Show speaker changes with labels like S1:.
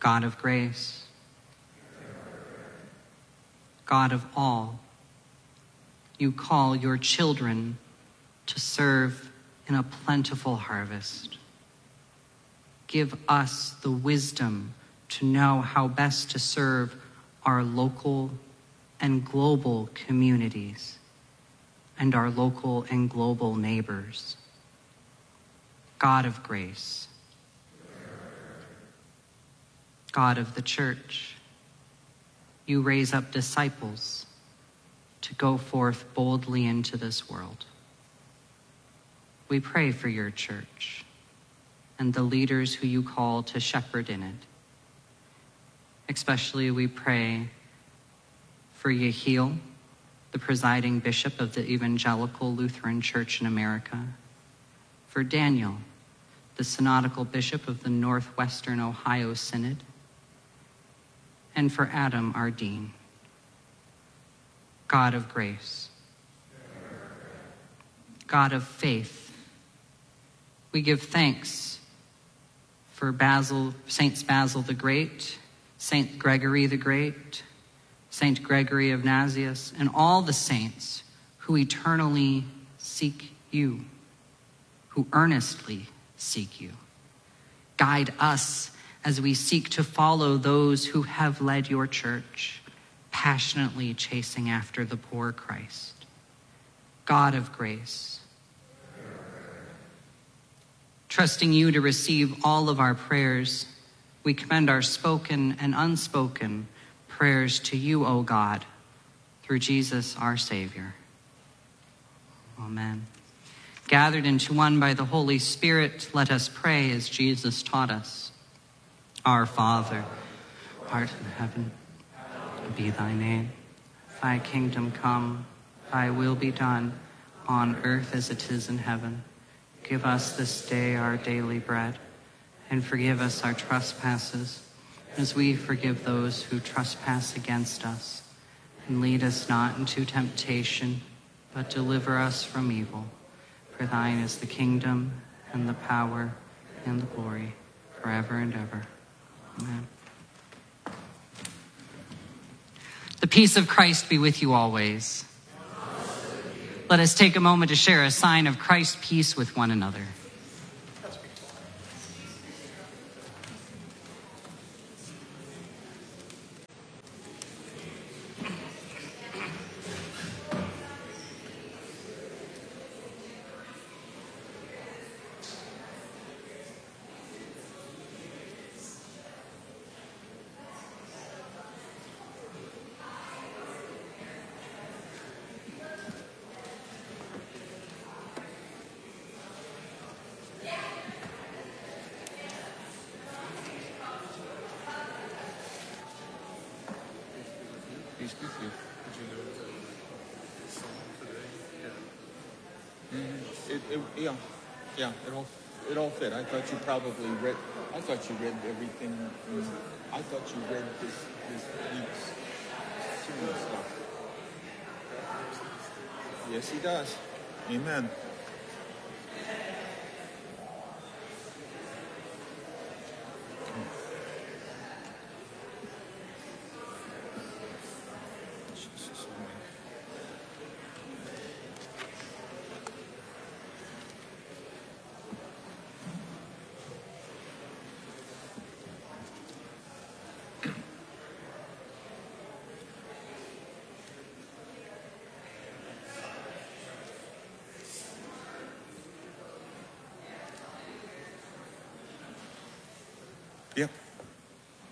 S1: God of grace, God of all, you call your children to serve in a plentiful harvest. Give us the wisdom to know how best to serve our local and global communities and our local and global neighbors. God of grace, God of the church, you raise up disciples to go forth boldly into this world. We pray for your church and the leaders who you call to shepherd in it. Especially we pray for Yehiel, the presiding bishop of the Evangelical Lutheran Church in America, for Daniel, the synodical bishop of the Northwestern Ohio Synod, and for Adam, our dean. God of grace, God of faith, we give thanks for Saints Basil the Great, Saint Gregory the Great, Saint Gregory of Nazianzus, and all the saints who eternally seek you, who earnestly seek you. Guide us as we seek to follow those who have led your church, passionately chasing after the poor Christ. God of grace, trusting you to receive all of our prayers, we commend our spoken and unspoken prayers to you, O God, through Jesus our Savior. Amen. Gathered into one by the Holy Spirit, let us pray as Jesus taught us. Our Father, art in heaven, hallowed be thy name. Thy kingdom come, thy will be done, on earth as it is in heaven. Give us this day our daily bread, and forgive us our trespasses, as we forgive those who trespass against us. And lead us not into temptation, but deliver us from evil. For thine is the kingdom, and the power, and the glory, forever and ever. Amen. The peace of Christ be with you always. Let us take a moment to share a sign of Christ's peace with one another.
S2: Peace with you. Did you know the song today? Yeah. It all fit. I thought you probably read. I thought you read everything. I thought you read this week's sermon stuff. Yes, he does. Amen. Yep.